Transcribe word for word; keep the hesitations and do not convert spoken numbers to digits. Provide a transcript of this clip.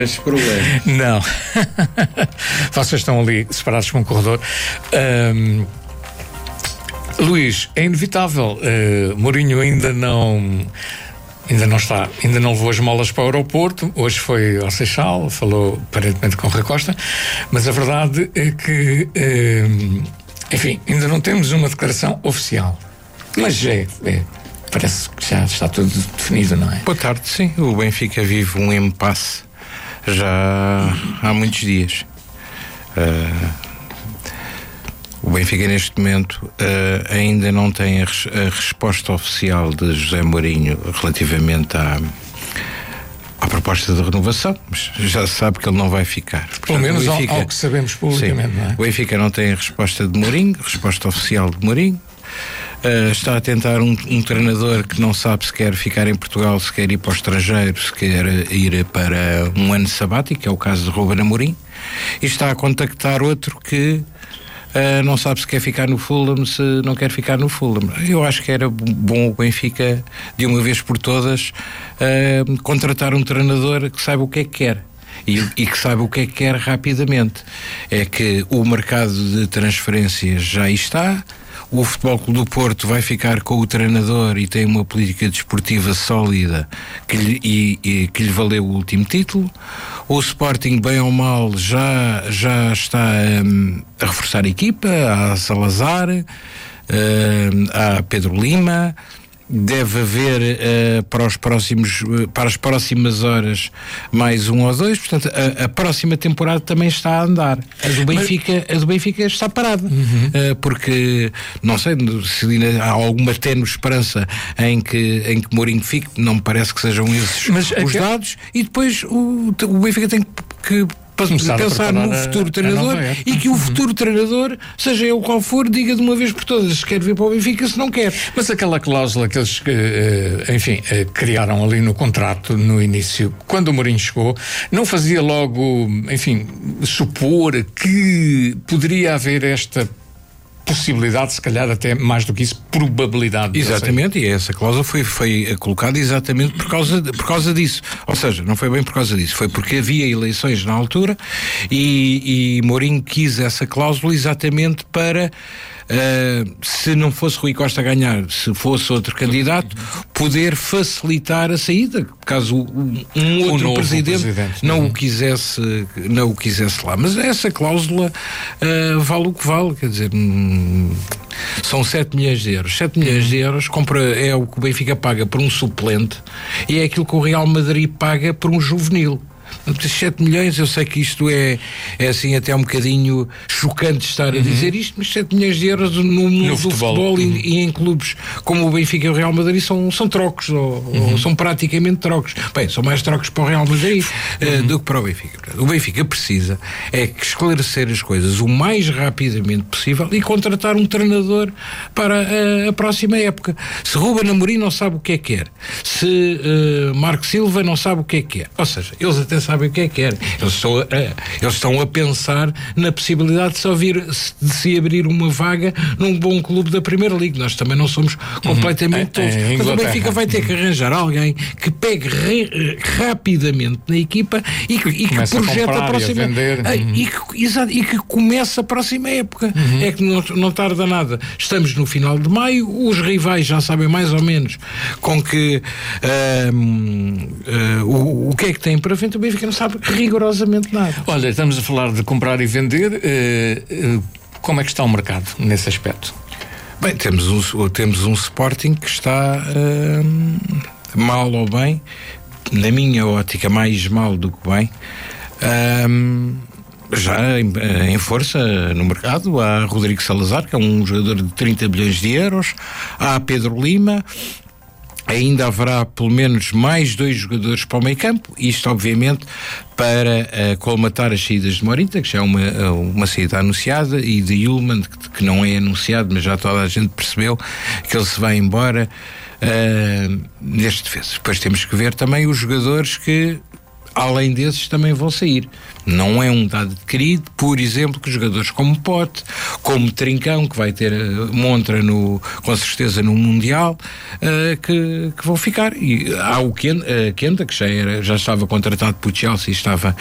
Esse problema. Não. Vocês estão ali separados com um corredor. Um, Luís, é inevitável. Uh, Mourinho ainda não... Ainda não está, ainda não levou as molas para o aeroporto. Hoje foi ao Seixal, falou aparentemente com o Rui Costa, mas a verdade é que, eh, enfim, ainda não temos uma declaração oficial. Mas é, é, parece que já está tudo definido, não é? Boa tarde, sim. O Benfica vive um impasse já há muitos dias. Uh, o Benfica neste momento uh, ainda não tem a, res- a resposta oficial de José Mourinho relativamente à, à proposta de renovação, mas já se sabe que ele não vai ficar. Pelo Portanto, menos o Benfica, ao, ao que sabemos publicamente, sim, não é? o Benfica não tem a resposta de Mourinho, a resposta oficial de Mourinho. Uh, está a tentar um, um treinador que não sabe se quer ficar em Portugal, se quer ir para o estrangeiro, se quer ir para um ano sabático, que é o caso de Ruben Amorim, e está a contactar outro que uh, não sabe se quer ficar no Fulham, se não quer ficar no Fulham. Eu acho que era bom o Benfica, de uma vez por todas, uh, contratar um treinador que saiba o que é que quer. E, e que sabe o que é que quer rapidamente. É que o mercado de transferências já aí está. O Futebol Clube do Porto vai ficar com o treinador e tem uma política desportiva sólida que lhe, e, e, que lhe valeu o último título. O Sporting, bem ou mal, já, já está um, a reforçar a equipa. Há Salazar, um, há Pedro Lima. Deve haver uh, para, os próximos, uh, para as próximas horas mais um ou dois. Portanto, a, a próxima temporada também está a andar. A do Benfica, a do Benfica está parada. Uhum. Uh, porque, não sei se ainda há alguma ténue esperança em que, em que Mourinho fique. Não me parece que sejam esses Mas os é que... dados. E depois o, o Benfica tem que Começar pensar no futuro a, treinador a e que o futuro treinador, seja ele qual for, diga de uma vez por todas se quer vir para o Benfica, se não quer. Mas aquela cláusula que eles, enfim, criaram ali no contrato no início, quando o Mourinho chegou, não fazia logo, enfim, supor que poderia haver esta possibilidade, se calhar até mais do que isso, probabilidade. Exatamente, e essa cláusula foi, foi colocada exatamente por causa, de, por causa disso. Ou seja, não foi bem por causa disso, foi porque havia eleições na altura e, e Mourinho quis essa cláusula exatamente para, uh, se não fosse Rui Costa ganhar, se fosse outro candidato, poder facilitar a saída, caso um, um outro presidente, presidente não, uhum. o quisesse, não o quisesse lá. Mas essa cláusula uh, vale o que vale, quer dizer... Hum, são sete milhões de euros. sete milhões de euros compra, é o que o Benfica paga por um suplente e é aquilo que o Real Madrid paga por um juvenil. sete milhões, eu sei que isto é, é assim até um bocadinho chocante estar a uhum. dizer isto, mas sete milhões de euros no mundo no do futebol, futebol uhum. e, e em clubes como o Benfica e o Real Madrid são, são trocos, ou, uhum. ou são praticamente trocos. Bem, são mais trocos para o Real Madrid uhum. uh, do que para o Benfica. O Benfica precisa é que esclarecer as coisas o mais rapidamente possível e contratar um treinador para a, a próxima época. Se Ruben Amorim não sabe o que é que quer, se uh, Marco Silva não sabe o que é que quer, ou seja, eles até sabem o que é que querem. Eles estão a, eles estão a pensar na possibilidade de se, ouvir, de se abrir uma vaga num bom clube da Primeira Liga. Nós também não somos completamente uhum. todos. É, é, mas o Benfica vai ter que arranjar alguém que pegue re, rapidamente na equipa e que, e que projete a, a próxima... A a, uhum. e, que, exato, e que comece a próxima época. Uhum. É que não, não tarda nada. Estamos no final de maio, os rivais já sabem mais ou menos com que uh, uh, o, o que é que tem para frente. O Benfica não sabe rigorosamente nada. Olha, estamos a falar de comprar e vender. Uh, uh, como é que está o mercado nesse aspecto? Bem, temos um, temos um Sporting que está uh, mal ou bem, na minha ótica, mais mal do que bem. Uh, já em, em força no mercado. Há Rodrigo Salazar, que é um jogador de trinta bilhões de euros. Há Pedro Lima. Ainda haverá pelo menos mais dois jogadores para o meio campo, isto obviamente para uh, colmatar as saídas de Morita, que já é uma, uma saída anunciada, e de Ullmann, que, que não é anunciado, mas já toda a gente percebeu que ele se vai embora uh, neste defesa. Depois temos que ver também os jogadores que além desses também vão sair. Não é um dado adquirido, por exemplo, que jogadores como Pote, como Trincão, que vai ter uh, montra no, com certeza no Mundial, uh, que, que vão ficar. E há o Ken, uh, Kenta, que já, era, já estava contratado por Chelsea e estava